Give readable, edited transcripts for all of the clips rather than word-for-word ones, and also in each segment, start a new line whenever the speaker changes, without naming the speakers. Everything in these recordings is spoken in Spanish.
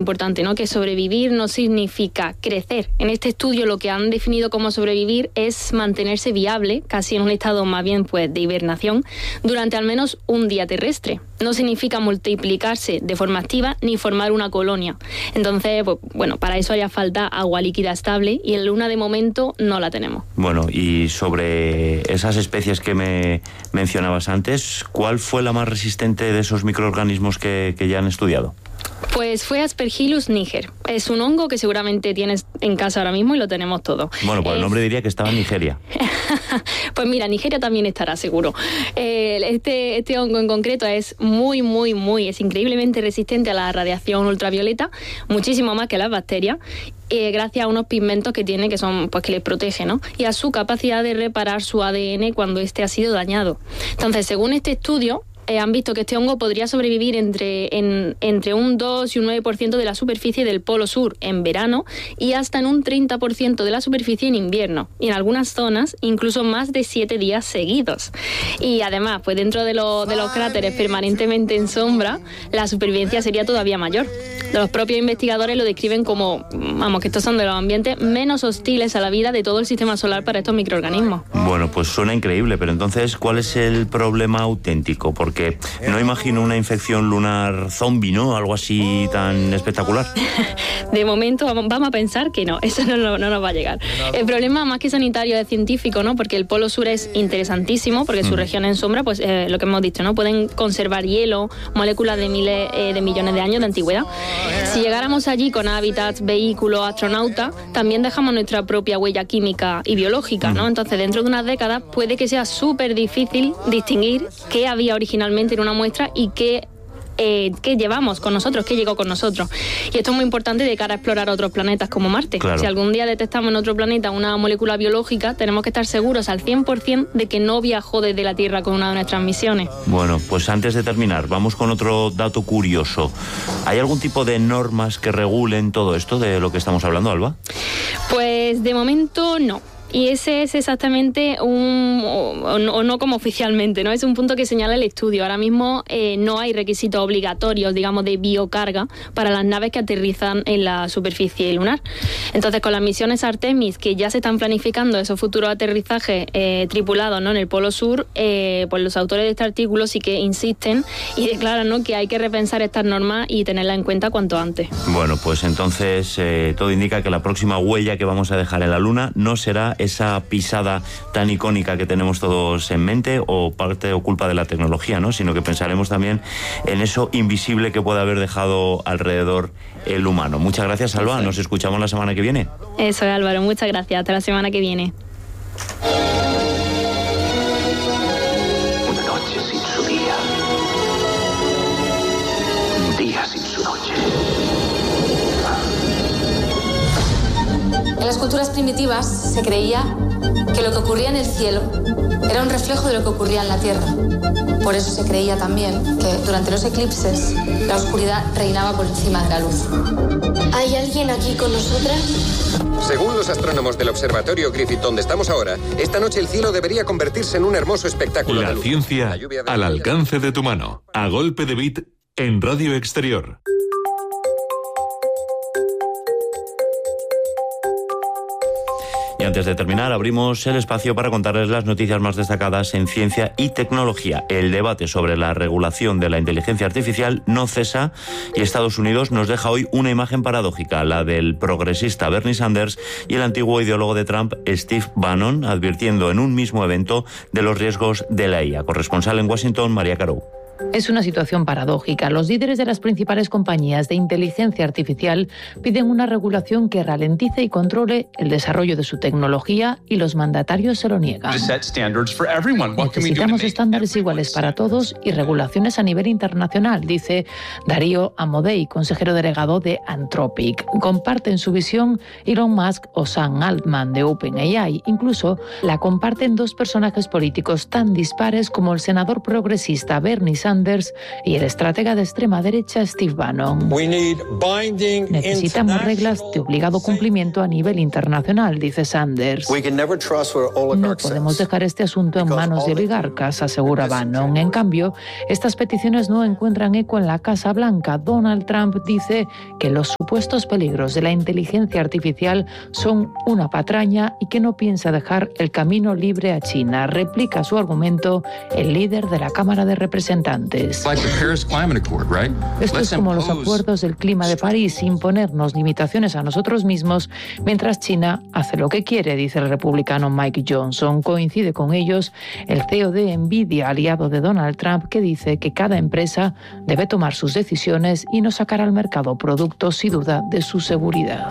importante, ¿no? Que sobrevivir no significa crecer. En este estudio lo que han definido como sobrevivir es mantenerse viable, casi en un estado más bien pues de hibernación, durante al menos un día terrestre. No significa multiplicarse de forma activa ni formar una colonia. Entonces, pues, bueno, para eso haría falta agua líquida estable y en Luna de momento no la tenemos.
Bueno, y sobre esas especies que me mencionabas antes, ¿cuál fue la más resistente de esos microorganismos que ya han estudiado?
Pues fue Aspergillus niger. Es un hongo que seguramente tienes en casa ahora mismo y lo tenemos todo.
Bueno, por el nombre diría que estaba en Nigeria.
Pues mira, Nigeria también estará seguro. Este hongo en concreto es es increíblemente resistente a la radiación ultravioleta, muchísimo más que las bacterias, gracias a unos pigmentos que tiene que son pues que les protege, ¿no? Y a su capacidad de reparar su ADN cuando este ha sido dañado. Entonces, según este estudio, han visto que este hongo podría sobrevivir entre un 2 y un 9% de la superficie del Polo Sur en verano y hasta en un 30% de la superficie en invierno. Y en algunas zonas incluso más de 7 días seguidos. Y además, pues dentro de los cráteres permanentemente en sombra, la supervivencia sería todavía mayor. Los propios investigadores lo describen como, que estos son de los ambientes menos hostiles a la vida de todo el sistema solar para estos microorganismos.
Bueno, pues suena increíble, pero entonces, ¿cuál es el problema auténtico? Porque no imagino una infección lunar zombie, ¿no? Algo así tan espectacular.
De momento vamos a pensar que no, eso no nos va a llegar. El problema más que sanitario es científico, ¿no? Porque el Polo Sur es interesantísimo, porque su región en sombra, pues lo que hemos dicho, ¿no? Pueden conservar hielo, moléculas de miles de millones de años de antigüedad. Si llegáramos allí con hábitats, vehículos, astronautas, también dejamos nuestra propia huella química y biológica, ¿no? Entonces, dentro de unas décadas puede que sea súper difícil distinguir qué había originalmente en una muestra y qué llevamos con nosotros, qué llegó con nosotros. Y esto es muy importante de cara a explorar otros planetas como Marte.
Claro.
Si algún día detectamos en otro planeta una molécula biológica, tenemos que estar seguros al 100% de que no viajó desde la Tierra con una de nuestras misiones.
Bueno, pues antes de terminar, vamos con otro dato curioso. ¿Hay algún tipo de normas que regulen todo esto de lo que estamos hablando, Alba?
Pues de momento no. Y ese es exactamente o no como oficialmente, ¿no? Es un punto que señala el estudio. Ahora mismo no hay requisitos obligatorios, digamos, de biocarga para las naves que aterrizan en la superficie lunar. Entonces, con las misiones Artemis, que ya se están planificando esos futuros aterrizajes tripulados, ¿no? En el Polo Sur, pues los autores de este artículo sí que insisten y declaran, ¿no? Que hay que repensar estas normas y tenerlas en cuenta cuanto antes.
Bueno, pues entonces todo indica que la próxima huella que vamos a dejar en la Luna no será esa pisada tan icónica que tenemos todos en mente o parte o culpa de la tecnología, ¿no? Sino que pensaremos también en eso invisible que puede haber dejado alrededor el humano. Muchas gracias, Alba. Nos escuchamos la semana que viene.
Eso es, Álvaro. Muchas gracias. Hasta la semana que viene.
Una noche sin su día. Un día sin su noche.
En las culturas primitivas se creía que lo que ocurría en el cielo era un reflejo de lo que ocurría en la tierra. Por eso se creía también que durante los eclipses la oscuridad reinaba por encima de la luz.
¿Hay alguien aquí con nosotras?
Según los astrónomos del Observatorio Griffith, donde estamos ahora, esta noche el cielo debería convertirse en un hermoso espectáculo de
La
luz.
ciencia al alcance de tu mano. A golpe de beat en Radio Exterior.
Y antes de terminar, abrimos el espacio para contarles las noticias más destacadas en ciencia y tecnología. El debate sobre la regulación de la inteligencia artificial no cesa y Estados Unidos nos deja hoy una imagen paradójica, la del progresista Bernie Sanders y el antiguo ideólogo de Trump, Steve Bannon, advirtiendo en un mismo evento de los riesgos de la IA. Corresponsal en Washington, María Carou.
Es una situación paradójica. Los líderes de las principales compañías de inteligencia artificial piden una regulación que ralentice y controle el desarrollo de su tecnología y los mandatarios se lo niegan. Necesitamos estándares iguales para todos y regulaciones a nivel internacional, dice Darío Amodei, consejero delegado de Anthropic. Comparten su visión Elon Musk o Sam Altman de OpenAI. Incluso la comparten dos personajes políticos tan dispares como el senador progresista Bernie Sanders y el estratega de extrema derecha Steve Bannon. Necesitamos reglas de obligado cumplimiento a nivel internacional, dice Sanders. No podemos dejar este asunto en manos de oligarcas, asegura Bannon. En cambio, estas peticiones no encuentran eco en la Casa Blanca. Donald Trump dice que los supuestos peligros de la inteligencia artificial son una patraña y que no piensa dejar el camino libre a China. Replica su argumento el líder de la Cámara de Representantes. Esto es como los acuerdos del clima de París, imponernos limitaciones a nosotros mismos mientras China hace lo que quiere, dice el republicano Mike Johnson. Coincide con ellos el CEO de Nvidia, aliado de Donald Trump, que dice que cada empresa debe tomar sus decisiones y no sacar al mercado productos sin duda de su seguridad.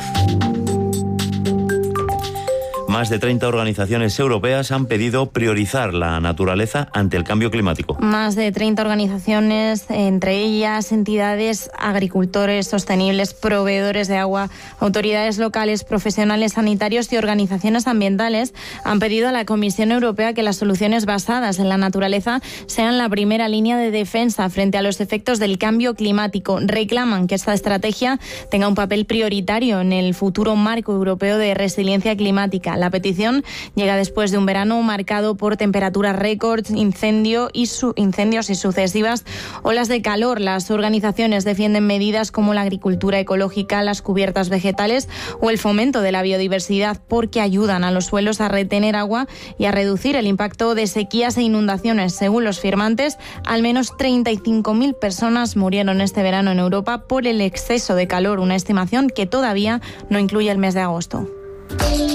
Más de 30 organizaciones europeas han pedido priorizar la naturaleza ante el cambio climático.
Más de 30 organizaciones, entre ellas entidades, agricultores sostenibles, proveedores de agua, autoridades locales, profesionales sanitarios y organizaciones ambientales, han pedido a la Comisión Europea que las soluciones basadas en la naturaleza sean la primera línea de defensa frente a los efectos del cambio climático. Reclaman que esta estrategia tenga un papel prioritario en el futuro marco europeo de resiliencia climática. La petición llega después de un verano marcado por temperaturas récords, incendios y sucesivas olas de calor. Las organizaciones defienden medidas como la agricultura ecológica, las cubiertas vegetales o el fomento de la biodiversidad porque ayudan a los suelos a retener agua y a reducir el impacto de sequías e inundaciones. Según los firmantes, al menos 35.000 personas murieron este verano en Europa por el exceso de calor, una estimación que todavía no incluye el mes de agosto.